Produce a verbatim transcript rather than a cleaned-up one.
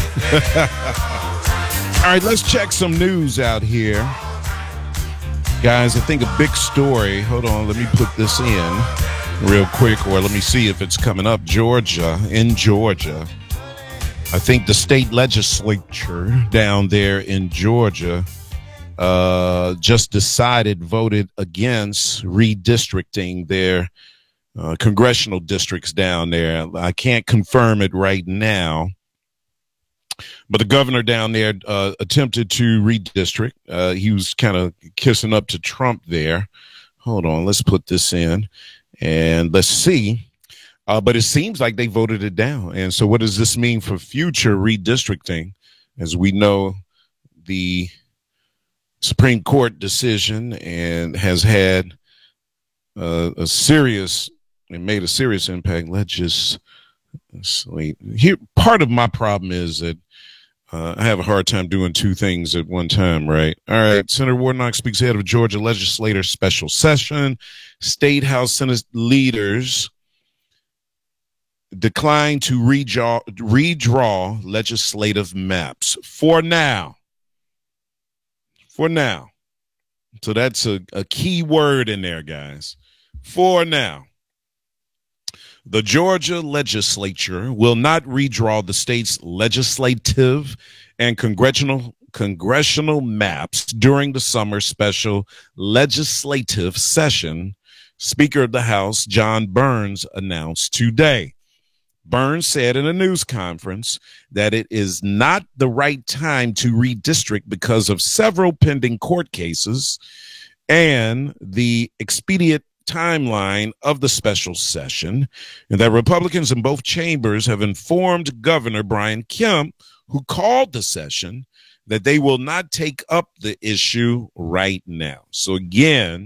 All right, let's check some news out here. Guys, I think a big story. Hold on, let me put this in real quick, or let me see if it's coming up. Georgia, in Georgia. I think the state legislature down there in Georgia uh, just decided, voted against redistricting their uh, congressional districts down there. I can't confirm it right now. But the governor down there uh, attempted to redistrict. Uh, he was kind of kissing up to Trump there. Hold on, let's put this in and let's see. Uh, but it seems like they voted it down. And so what does this mean for future redistricting? As we know, the Supreme Court decision and has had uh, a serious, it made a serious impact. Let's just wait. Here, part of my problem is that Uh, I have a hard time doing two things at one time, right? All right. Senator Warnock speaks ahead of Georgia legislature special session. State House Senate leaders decline to redraw, redraw legislative maps for now. For now. So that's a, a key word in there, guys. For now. The Georgia legislature will not redraw the state's legislative and congressional congressional maps during the summer special legislative session, Speaker of the House John Burns announced today. Burns said in a news conference that it is not the right time to redistrict because of several pending court cases and the expedient timeline of the special session, and that Republicans in both chambers have informed Governor Brian Kemp, who called the session, that they will not take up the issue right now. So again,